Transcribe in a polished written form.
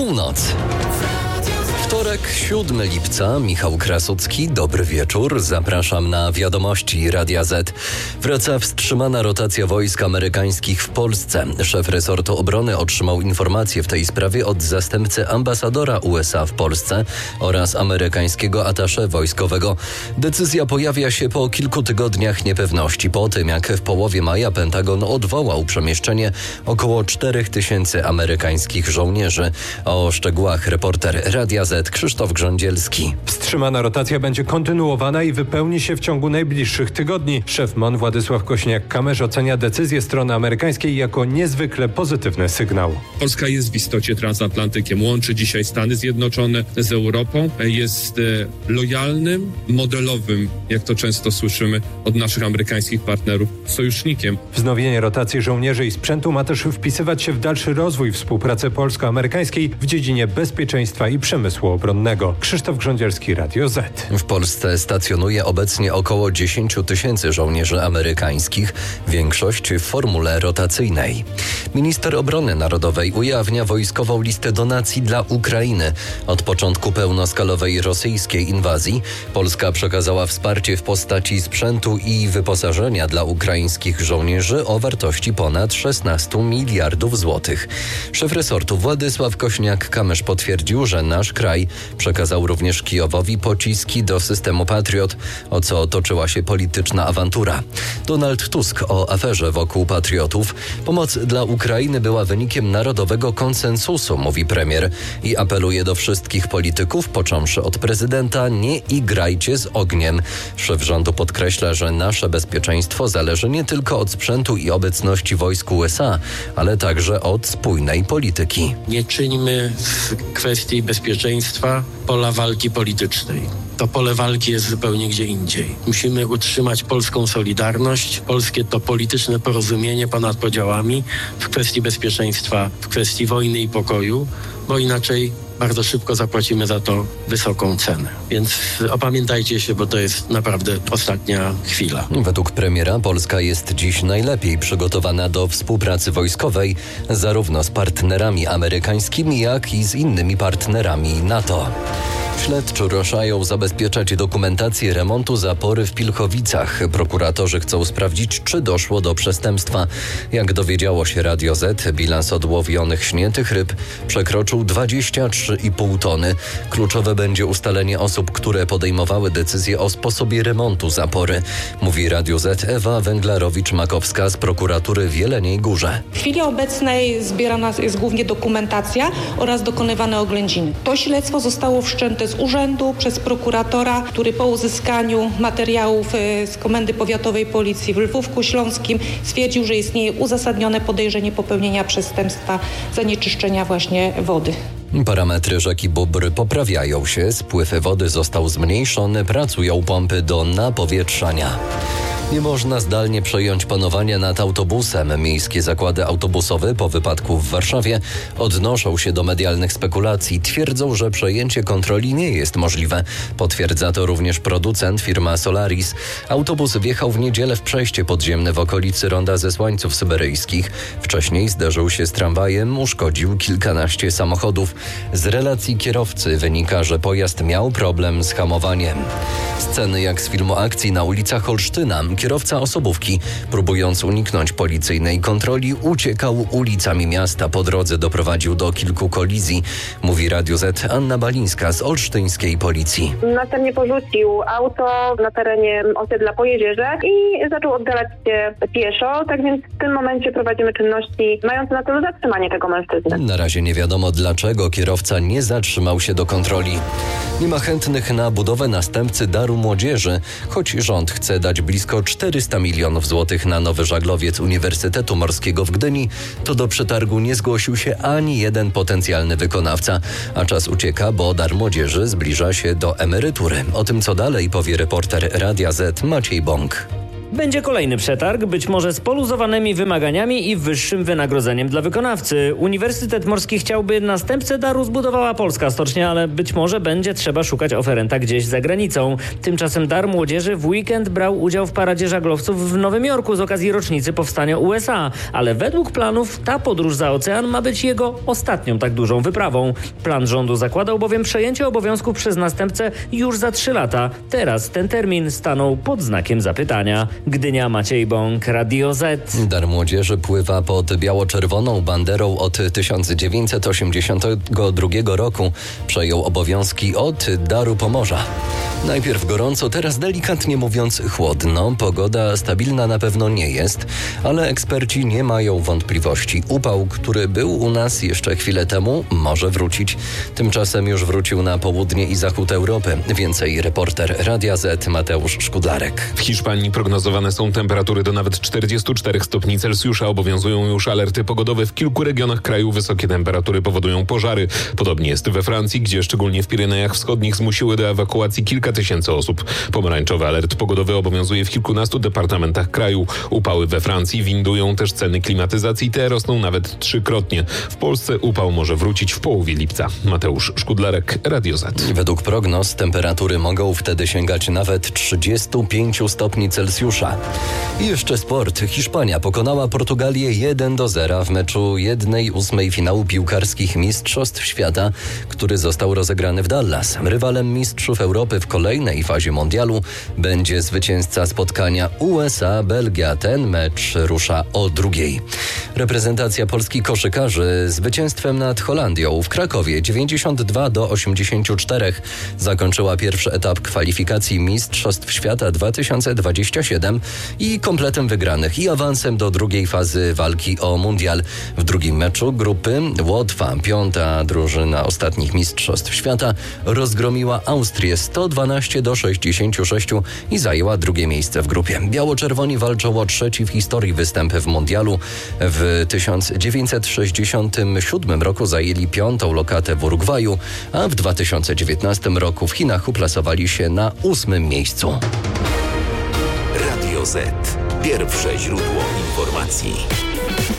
Północ. Wtorek, 7 lipca, Michał Krasucki, dobry wieczór, zapraszam na wiadomości Radia Z. Wraca wstrzymana rotacja wojsk amerykańskich w Polsce. Szef resortu obrony otrzymał informację w tej sprawie od zastępcy ambasadora USA w Polsce oraz amerykańskiego atasze wojskowego. Decyzja pojawia się po kilku tygodniach niepewności, po tym jak w połowie maja Pentagon odwołał przemieszczenie około 4000 amerykańskich żołnierzy. O szczegółach reporter Radia Z Krzysztof Grządzielski. Wstrzymana rotacja będzie kontynuowana i wypełni się w ciągu najbliższych tygodni. Szef MON Władysław Kosiniak-Kamysz ocenia decyzję strony amerykańskiej jako niezwykle pozytywny sygnał. Polska jest w istocie transatlantykiem. Łączy dzisiaj Stany Zjednoczone z Europą. Jest lojalnym, modelowym, jak to często słyszymy od naszych amerykańskich partnerów, sojusznikiem. Wznowienie rotacji żołnierzy i sprzętu ma też wpisywać się w dalszy rozwój współpracy polsko-amerykańskiej w dziedzinie bezpieczeństwa i przemysłu obronnego. Krzysztof Grządzielski, Radio Z. W Polsce stacjonuje obecnie około 10 000 żołnierzy amerykańskich, większość w formule rotacyjnej. Minister Obrony Narodowej ujawnia wojskową listę donacji dla Ukrainy. Od początku pełnoskalowej rosyjskiej inwazji Polska przekazała wsparcie w postaci sprzętu i wyposażenia dla ukraińskich żołnierzy o wartości ponad 16 miliardów złotych. Szef resortu Władysław Kosiniak-Kamysz potwierdził, że nasz kraj przekazał również Kijowowi pociski do systemu Patriot, o co toczyła się polityczna awantura. Donald Tusk o aferze wokół Patriotów. Pomoc dla Ukrainy była wynikiem narodowego konsensusu, mówi premier, i apeluje do wszystkich polityków, począwszy od prezydenta: nie igrajcie z ogniem. Szef rządu podkreśla, że nasze bezpieczeństwo zależy nie tylko od sprzętu i obecności wojsk USA, ale także od spójnej polityki. Nie czyńmy z kwestii bezpieczeństwa pola walki politycznej. To pole walki jest zupełnie gdzie indziej. Musimy utrzymać polską solidarność, polskie to polityczne porozumienie ponad podziałami w kwestii bezpieczeństwa, w kwestii wojny i pokoju, bo inaczej bardzo szybko zapłacimy za to wysoką cenę. Więc opamiętajcie się, bo to jest naprawdę ostatnia chwila. Według premiera Polska jest dziś najlepiej przygotowana do współpracy wojskowej, zarówno z partnerami amerykańskimi, jak i z innymi partnerami NATO. Śledczy ruszają zabezpieczać dokumentację remontu zapory w Pilchowicach. Prokuratorzy chcą sprawdzić, czy doszło do przestępstwa. Jak dowiedziało się Radio Z, bilans odłowionych śniętych ryb przekroczył 23,5 tony. Kluczowe będzie ustalenie osób, które podejmowały decyzję o sposobie remontu zapory, mówi Radio Z Ewa Węglarowicz-Makowska z prokuratury w Jeleniej Górze. W chwili obecnej zbierana jest głównie dokumentacja oraz dokonywane oględziny. To śledztwo zostało wszczęte z urzędu przez prokuratora, który po uzyskaniu materiałów z Komendy Powiatowej Policji w Lwówku Śląskim stwierdził, że istnieje uzasadnione podejrzenie popełnienia przestępstwa zanieczyszczenia właśnie wody. Parametry rzeki Bóbr poprawiają się, spływ wody został zmniejszony, pracują pompy do napowietrzania. Nie można zdalnie przejąć panowania nad autobusem. Miejskie zakłady autobusowe po wypadku w Warszawie odnoszą się do medialnych spekulacji. Twierdzą, że przejęcie kontroli nie jest możliwe. Potwierdza to również producent, firma Solaris. Autobus wjechał w niedzielę w przejście podziemne w okolicy Ronda Zesłańców Syberyjskich. Wcześniej zderzył się z tramwajem, uszkodził kilkanaście samochodów. Z relacji kierowcy wynika, że pojazd miał problem z hamowaniem. Sceny jak z filmu akcji na ulicach Olsztyna. Kierowca osobówki, próbując uniknąć policyjnej kontroli, uciekał ulicami miasta. Po drodze doprowadził do kilku kolizji, mówi Radio Z Anna Balińska z olsztyńskiej policji. Następnie porzucił auto na terenie osiedla Pojezierze i zaczął oddalać się pieszo. Tak więc w tym momencie prowadzimy czynności mające na celu zatrzymanie tego mężczyzny. Na razie nie wiadomo, dlaczego kierowca nie zatrzymał się do kontroli. Nie ma chętnych na budowę następcy Daru Młodzieży, choć rząd chce dać blisko 400 milionów złotych na nowy żaglowiec Uniwersytetu Morskiego w Gdyni, to do przetargu nie zgłosił się ani jeden potencjalny wykonawca, a czas ucieka, bo Dar Młodzieży zbliża się do emerytury. O tym, co dalej, powie reporter Radia Z Maciej Bąk. Będzie kolejny przetarg, być może z poluzowanymi wymaganiami i wyższym wynagrodzeniem dla wykonawcy. Uniwersytet Morski chciałby następcę daru zbudowała polska stocznia, ale być może będzie trzeba szukać oferenta gdzieś za granicą. Tymczasem Dar Młodzieży w weekend brał udział w paradzie żaglowców w Nowym Jorku z okazji rocznicy powstania USA, ale według planów ta podróż za ocean ma być jego ostatnią tak dużą wyprawą. Plan rządu zakładał bowiem przejęcie obowiązków przez następcę już za 3 lata. Teraz ten termin stanął pod znakiem zapytania. Gdynia, Maciej Bąk, Radio Z. Dar Młodzieży pływa pod biało-czerwoną banderą od 1982 roku. Przejął obowiązki od Daru Pomorza. Najpierw gorąco, teraz delikatnie mówiąc chłodno. Pogoda stabilna na pewno nie jest, ale eksperci nie mają wątpliwości. Upał, który był u nas jeszcze chwilę temu, może wrócić. Tymczasem już wrócił na południe i zachód Europy. Więcej reporter Radia Z Mateusz Szkudlarek. W Hiszpanii prognozowane są temperatury do nawet 44 stopni Celsjusza. Obowiązują już alerty pogodowe. W kilku regionach kraju wysokie temperatury powodują pożary. Podobnie jest we Francji, gdzie szczególnie w Pirenejach Wschodnich zmusiły do ewakuacji kilka tysięcy osób. Pomarańczowy alert pogodowy obowiązuje w kilkunastu departamentach kraju. Upały we Francji windują też ceny klimatyzacji. Te rosną nawet 3-krotnie. W Polsce upał może wrócić w połowie lipca. Mateusz Szkudlarek, Radio Z. Według prognoz temperatury mogą wtedy sięgać nawet 35 stopni Celsjusza. I jeszcze sport. Hiszpania pokonała Portugalię 1-0 w meczu 1/8 finału piłkarskich Mistrzostw Świata, który został rozegrany w Dallas. Rywalem mistrzów Europy w kolejnej fazie mundialu będzie zwycięzca spotkania USA-Belgia. Ten mecz rusza o 2:00. Reprezentacja Polski koszykarzy zwycięstwem nad Holandią w Krakowie 92-84 zakończyła pierwszy etap kwalifikacji Mistrzostw Świata 2027 i kompletem wygranych i awansem do drugiej fazy walki o mundial. W drugim meczu grupy Łotwa, 5. drużyna ostatnich Mistrzostw Świata, rozgromiła Austrię 112-66 i zajęła drugie miejsce w grupie. Biało-czerwoni walczą o 3. w historii występ w mundialu. W 1967 roku zajęli 5. lokatę w Urugwaju, a w 2019 roku w Chinach uplasowali się na 8. miejscu. Radio Z. Pierwsze źródło informacji.